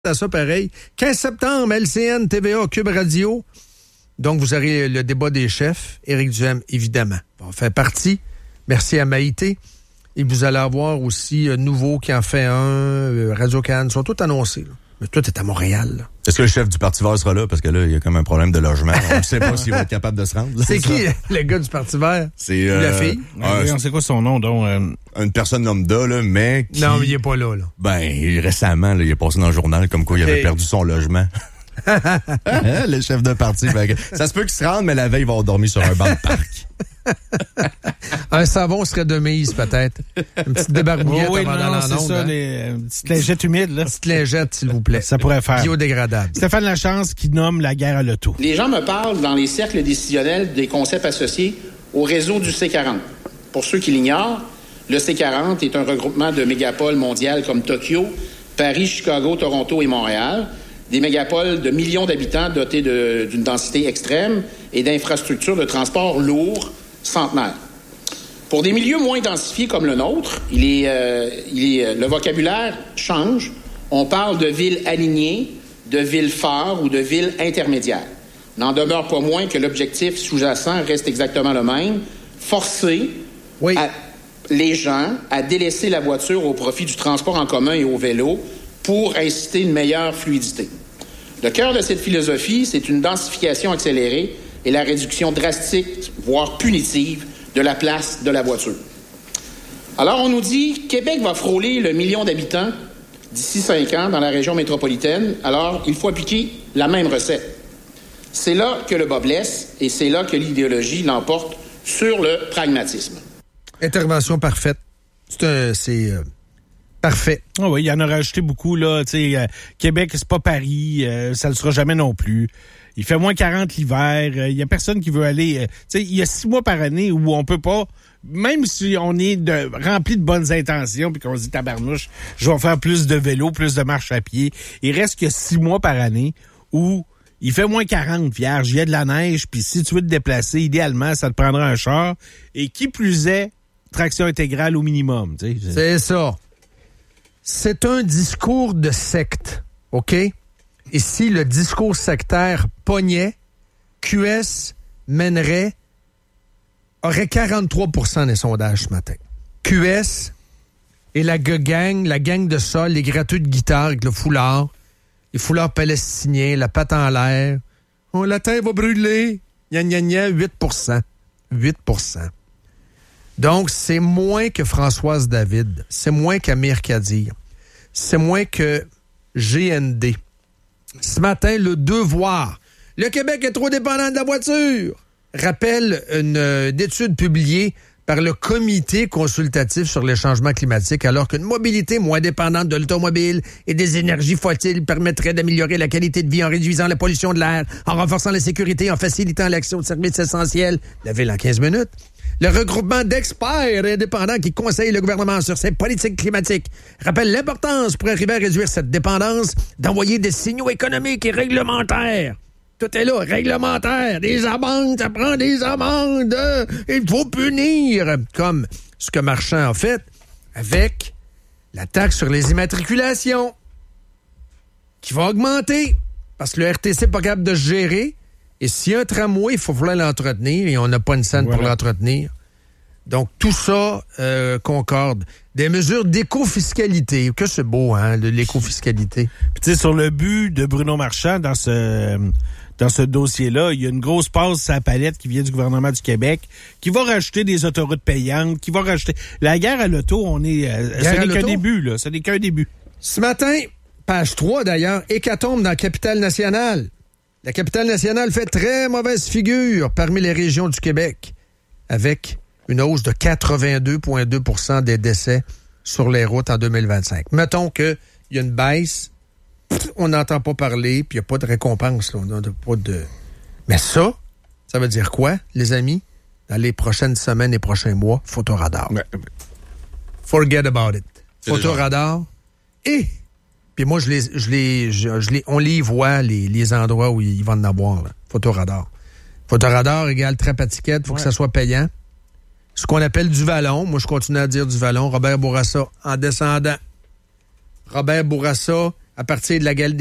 à ça pareil. 15 septembre, LCN, TVA, Cube Radio. Donc, vous aurez le débat des chefs. Éric Duhem, évidemment, va faire partie. Merci à Maïté. Et vous allez avoir aussi Nouveau qui en fait un, Radio-Can. Ils sont tous annoncés. Là. Mais tout est à Montréal. Là. Est-ce que le chef du Parti vert sera là? Parce que là, il y a comme un problème de logement. On ne sait pas s'il va être capable de se rendre. Là. C'est qui, le gars du Parti vert? C'est la fille? On sait quoi son nom, donc? Une personne lambda, là, mais qui... Non, mais il est pas là. Ben, récemment, là, il est passé dans le journal comme quoi il avait perdu son logement. Le chef de parti. Ça se peut qu'il se rende, mais la veille, il va avoir dormi sur un banc de parc. Un savon serait de mise, peut-être. Une petite débarbouillette avant d'aller en onde. C'est ça, une petite lingette humide. Là. Une petite lingette, s'il vous plaît. Ça pourrait faire. Biodégradable. Stéphane Lachance qui nomme la guerre à l'auto. Les gens me parlent dans les cercles décisionnels des concepts associés au réseau du C40. Pour ceux qui l'ignorent, le C40 est un regroupement de mégapoles mondiales comme Tokyo, Paris, Chicago, Toronto et Montréal. Des mégapoles de millions d'habitants dotés d'une densité extrême et d'infrastructures de transport lourds centenaires. Pour des milieux moins densifiés comme le nôtre, le vocabulaire change. On parle de villes alignées, de villes phares ou de villes intermédiaires. N'en demeure pas moins que l'objectif sous-jacent reste exactement le même. Forcer les gens à délaisser la voiture au profit du transport en commun et au vélo pour inciter une meilleure fluidité. Le cœur de cette philosophie, c'est une densification accélérée et la réduction drastique, voire punitive, de la place de la voiture. Alors, on nous dit, Québec va frôler le 1 million d'habitants d'ici 5 ans dans la région métropolitaine. Alors, il faut appliquer la même recette. C'est là que le bas blesse et c'est là que l'idéologie l'emporte sur le pragmatisme. Intervention parfaite. C'est parfait. Oh oui, il y en a rajouté beaucoup, là. Québec, c'est pas Paris, ça le sera jamais non plus. Il fait moins 40 l'hiver, il y a personne qui veut aller... il y a 6 mois par année où on peut pas, même si on est rempli de bonnes intentions, puis qu'on se dit, tabarnouche, je vais faire plus de vélo, plus de marche à pied, il reste que 6 mois par année où il fait moins 40, vierge, il y a de la neige, puis si tu veux te déplacer, idéalement, ça te prendra un char, et qui plus est, traction intégrale au minimum. C'est ça. C'est un discours de secte, OK? Et si le discours sectaire pognait, QS aurait 43% des sondages ce matin. QS et la gang de sol, les gratteux de guitare avec le foulard, les foulards palestiniens, la patte en l'air. Oh, la terre va brûler. Gna gna gna, 8%. 8%. Donc, c'est moins que Françoise David. C'est moins qu'Amir Kadir. C'est moins que GND. Ce matin, le Devoir. Le Québec est trop dépendant de la voiture. Rappelle une étude publiée par le Comité consultatif sur les changements climatiques, alors qu'une mobilité moins dépendante de l'automobile et des énergies fossiles permettrait d'améliorer la qualité de vie en réduisant la pollution de l'air, en renforçant la sécurité, en facilitant l'accès aux services essentiels. La ville en 15 minutes. Le regroupement d'experts indépendants qui conseillent le gouvernement sur ses politiques climatiques rappelle l'importance pour arriver à réduire cette dépendance d'envoyer des signaux économiques et réglementaires. Tout est là, réglementaire, des amendes, ça prend des amendes, il faut punir, comme ce que Marchand a fait avec la taxe sur les immatriculations, qui va augmenter, parce que le RTC n'est pas capable de se gérer, et s'il y a un tramway, il faut falloir l'entretenir, et on n'a pas une scène pour l'entretenir. Donc, tout ça concorde. Des mesures d'éco-fiscalité, que c'est beau, hein, l'éco-fiscalité. Puis tu sais, sur le but de Bruno Marchand, dans ce dossier-là, il y a une grosse passe à la palette qui vient du gouvernement du Québec, qui va rajouter des autoroutes payantes, qui va rajouter... La guerre à l'auto, ce n'est qu'un début, là. Ce n'est qu'un début. Ce matin, page 3 d'ailleurs, hécatombe dans la capitale nationale. La capitale nationale fait très mauvaise figure parmi les régions du Québec, avec une hausse de 82,2% des décès sur les routes en 2025. Mettons qu'il y a une baisse, on n'entend pas parler, puis il n'y a pas de récompense. Là, on n'a pas de... Mais ça veut dire quoi, les amis? Dans les prochaines semaines et prochains mois, Photoradar. Forget about it. Photoradar. Et, puis moi, on les voit, les endroits où ils vont en avoir. Là. Photoradar. Photoradar égale trappe à ticket, il faut que ça soit payant. Ce qu'on appelle du vallon, moi je continue à dire du vallon, Robert Bourassa en descendant. Robert Bourassa à partir de la